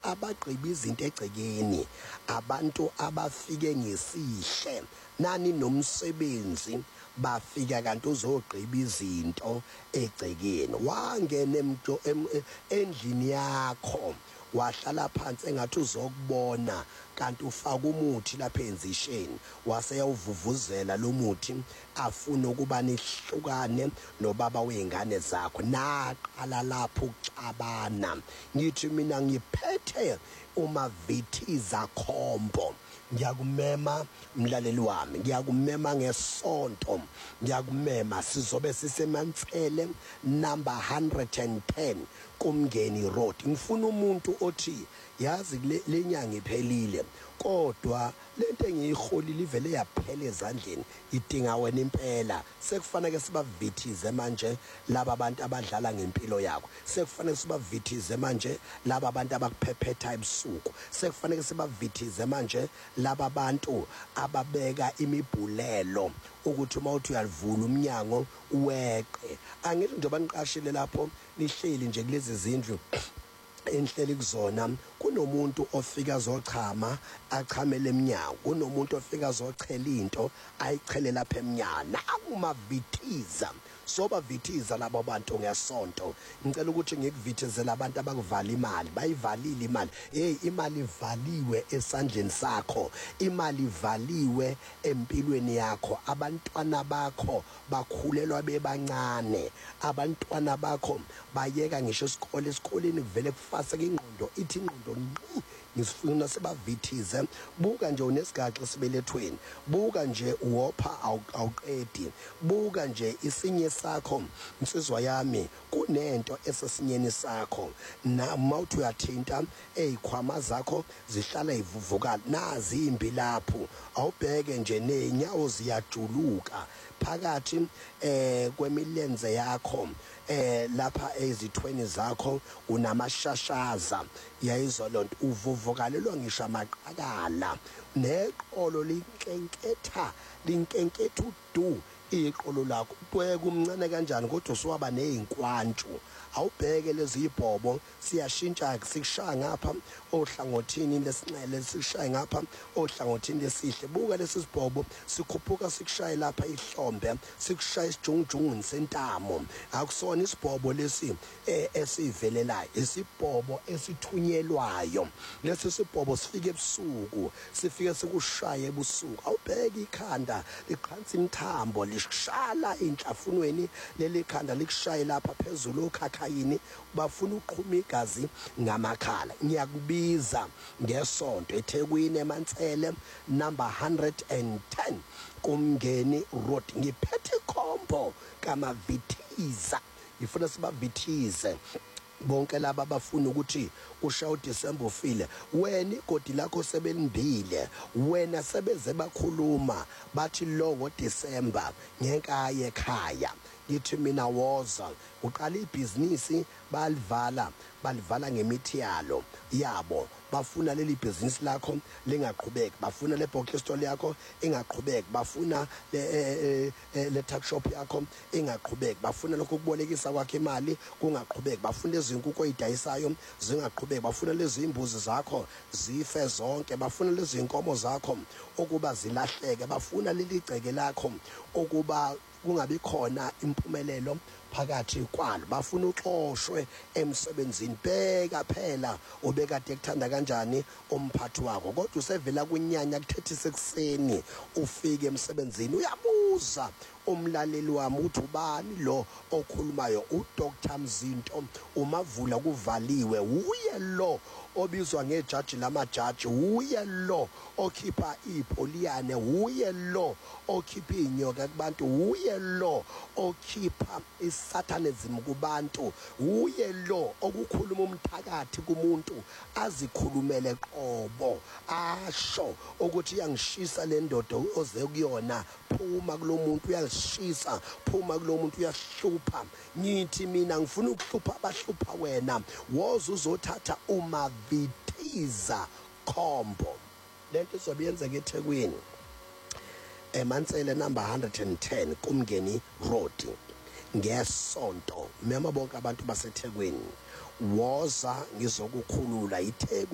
abagqiba izinto egcekeni, abantu abafike ngesihle nani nomsebenzi bafika kanti uzogqiba izinto egcekeni. Wangena endlini yakho wahlala phansi engathi uzokubona kanti ufaka umuthi lapha enzisheni, waseyawuvuvuzela lo muthi afuna ukuba nihlukane nobaba weingane zakho. Naqala lapho ukuxabana. Ngithi mina ngiphethe uMavithiza Khombo, ngiyakumema mlaleli wami, ngiyakumema ngesonto, ngiyakumema sizobe siseMantsele number 110 kuMngeni Road. Ngifuna umuntu othi yazi le nyanga iphelile kodwa lento engiyiholile ivele yaphela ezandleni, idinga wena impela. Sekufanele sibavithize manje laba abantu abadlala ngempilo yakho, sekufanele sibavithize manje laba abantu abakuphephetha ebusuku, sekufanele sibavithize manje laba bantu ababeka imibhulelo ukuthi uma uthi uyalivula umnyango weqe. Angithi njengoba niqashile lapho nihleli nje kulezi zindlu enhleli kuzona, kunomuntu ofika zochama achamele eminyango, kunomuntu ofika zochela into ayichele lapha eminyango. Nakumavithiza sobavithiza labo bantu ngesonto. Ngicela ukuthi ngikuvithizele abantu abakuvala imali, bayivalile imali. Hey, imali ivaliwe esandleni sakho, imali ivaliwe empilweni yakho. Abantwana bakho bakhulelwa bebancane, abantwana bakho bayeka ngisho isikole, esikoleni kuvele kufase ingqondo, ithi ingqondo ngqi. Ngisifuna sebavithize. Buka nje unesigaxa esibelethweni, buka nje uwopha awuqedi, buka nje isinye sakho. Insizwa yami, kunento esesinyeni sakho na mawuthi uyathinta ezikhwama zakho zihlala ivuvukala, nazi imbi lapho. Awubheke nje nenyawo ziyajuluka phakathi kwemilenze yakho, lapha ezithweni zakho unamashashaza. Yayizwa lonto, uvuvukalelwa ngisho amaqakala, neqolo linkenketha udu iqolo lakho. Ubheke umncane kanjani kodwa usuwaba nezinkwantshu. Awubheke lezi ibhobo siyashintsha, sikushaya ngapha ohlangothini lesinxele, sikushaya ngapha ohlangothini lesihle. Buka lesi sibhobo sikhuphuka sikushaye lapha ihlombe, sikushaye isijungujungu sentamo. Akusona isibhobo lesi esivelelayo, isibhobo esithunyelwayo. Lesi sibhobo sifike ebusuku, sifike sikushaye ebusuku. Awubheke ikhanda liqhansa imthambo, lishala inhlafunweni, leli khanda likushaye lapha phezulu okhakhayini, bafuna uqhuma igazi ngamakhala. Ngiyakubiza ngesonto eThekwini eMantsele number 110 kuMngeni Road. Ngiphethe ikhombo kaMavithiza, ngifuna sibavithize bonke laba abafuna ukuthi ushaya uDisemba ufile. Wena igodi lakho sebelindile, wena sebeze bakhuluma bathi lo ngoDisemba ngenkaya ekhaya. Ngithi mina woza uqala ibhizinisi, balivala ngemithi yabo. Bafuna leli bhizinisi lakho lingaqhubeki, bafuna le box store yakho ingaqhubeki, bafuna le tuck shop yakho ingaqhubeki, bafuna lokho kubolekisa kwakhe imali kungaqhubeki, bafuna lezi inkukhu oyidayisayo zingaqhubeki, bafuna lezi imbuzi zakho zife zonke, bafuna lezi inkomo zakho ukuba zilahleke, bafuna leli gceke lakho ukuba kungabi khona impumelelo phakathi kwalo, bafuna uxoshwe emsebenzini. Bheka phela ubekade ekuthanda kanjani umphathi wakho, kodwa usevela kunyanya kuthethisa ekseni ufike emsebenzini. Uyabuza umlaleli wami uthi ubani lo okhulumayo? uDr Mzinto uMavula kuvaliwe. Uye lo obizwa ngejaji lamajaji, uye lo okhipha ipoliyane, uye lo okhipha inyoka kubantu, uye lo okhipha isatanism kubantu, uye lo okukhuluma umthakathi kumuntu azikhulumele qobo, asho ukuthi uyangishisa le ndodo oze kuyona, phuma kulo muntu uyashisa, phuma kulo muntu uyahlupha. Ngithi mina ngifuna ukuhlupha abahlupha wena, woza uzothatha uMavithiza Khombo. Lento izobe yenzeka eThekwini eMantsele number 110 kuMngeni Road ngesonto. Mema bonke abantu baseThekwini, woza ngizokukhulula.